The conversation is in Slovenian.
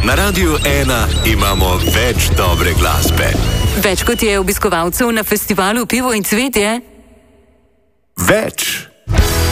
Na Radiu 1 imamo več dobre glasbe. Več kot je obiskovalcev na festivalu Pivo in cvetje? Več!